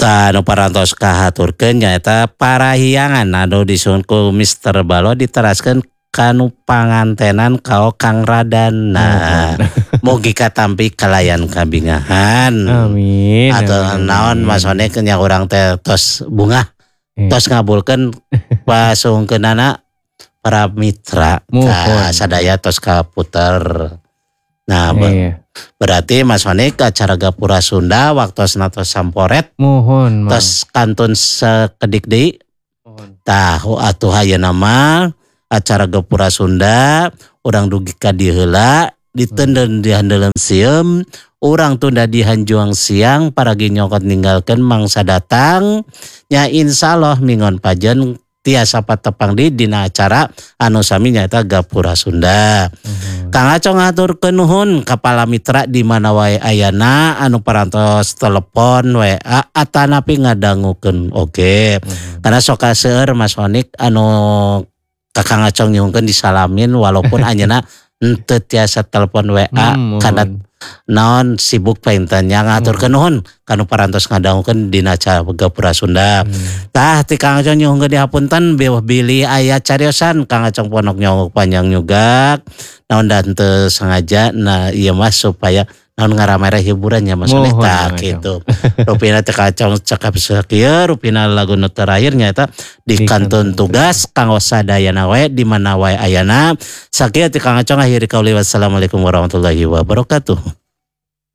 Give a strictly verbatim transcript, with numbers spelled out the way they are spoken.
Kanu parantos kahaturkeun nyaeta parahiangan anu disusun ku mister Balo diteraskeun kanu pangantenan kao Kang Radana. Mugi katampi kalayan kabingahan. Amin. Atau naon masone nya urang teh tos bunga. Tos ngabulkeun pasungkeunana para mitra. Nah, sadaya tos kaputer. Nah, iya. Berarti Mas Wanik acara Gapura Sunda waktu tos samporet. Mohon. Tos kantun sekedik deui. Tahu atuh hayeuna mah acara Gapura Sunda urang dugi ka dieu heula diteuneun di handeuleum sieum urang tunda di hanjuang siang paragi nyokot ninggalkeun mangsa datang nya insyaallah mingon pajen tiasa patepang di dina acara anu sami nyaeta Gapura Sunda. Hmm. Kang Acong ngaturkeun nuhun kapala mitra di mana wae ayana anu parantos telepon W A atanapi ngadangukeun oge. Hmm. Karena sok seueur Mas Wanik anu Kakang Acong nyuhunkeun disalamin walaupun anjeunna henteu tiasa telepon W A hmm, karena naon sibuk paintennya ngaturkeun nuhun kanu parantos ngadangukeun dina acara Gapura Sunda. Hmm. Tah ti Kang Acong nyuhunkeun dihapunten beuh bili aya cariosan Kang Acong ponok nyongok panjang juga naon dan teu sengaja nah ieu mah supaya naon ngaramere hiburannya Mas Wanik tah kitu. Rupina teh Acong cekap sakieu rupina lagu nu terakhir nyaeta di kantun tugas kanggo sadayana we di mana wae ayana. Sakieu ti Kang Acong akhiri qauli wassalamualaikum warahmatullahi wabarakatuh.